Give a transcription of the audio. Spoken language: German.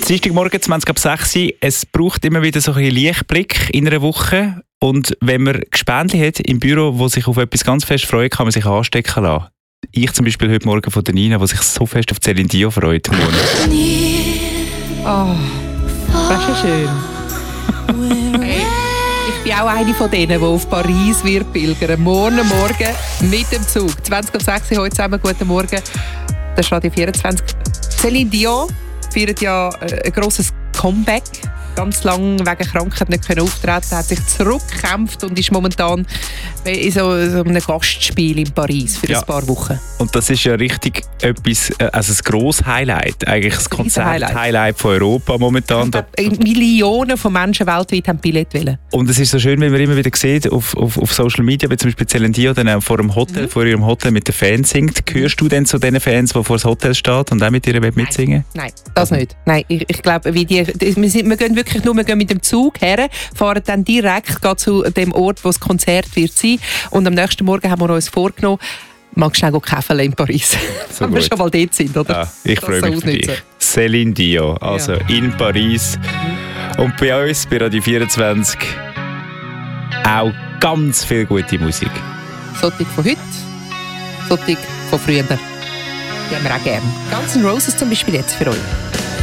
Dienstagmorgen 20:06 Uhr. Es braucht immer wieder so einen Lichtblick in einer Woche. Und wenn man Gespendli hat im Büro, die sich auf etwas ganz fest freuen, kann man sich anstecken lassen. Ich zum Beispiel heute Morgen von der Nina, die sich so fest auf Celine Dion freut. Oh, das ist ja schön. Hey, ich bin auch eine von denen, die auf Paris wird pilgern. Morgen mit dem Zug. 20:06 Uhr heute zusammen. Guten Morgen. Das ist Radio 24. Celine Dion feiert ja ein grosses Comeback. Ganz lange wegen Krankheit nicht auftreten, hat sich zurückgekämpft und ist momentan in so einem Gastspiel in Paris für ein paar Wochen. Und das ist ja richtig etwas, also ein grosses Highlight, eigentlich das Konzert-Highlight von Europa momentan. Millionen von Menschen weltweit haben Billett wollen. Und es ist so schön, wenn man immer wieder sieht auf Social Media, wie zum Beispiel Celine Dion dann auch vor ihrem Hotel mit den Fans singt. Gehörst du denn zu den Fans, die vor das Hotel stehen und auch mit ihr mitsingen? Nein, das nicht. Nein, ich glaube, wir gehen wirklich wir gehen mit dem Zug her, fahren dann direkt zu dem Ort, wo das Konzert wird sein. Und am nächsten Morgen haben wir uns vorgenommen, mal schnell käfeln in Paris. So wenn wir schon mal dort sind, oder? Ja, ich freue mich für dich. Celine Dion, also in Paris. Und bei uns, bei Radio 24, auch ganz viel gute Musik. Sollte von heute, sollte von früher. Die haben wir auch gerne. Guns N' Roses zum Beispiel jetzt für euch.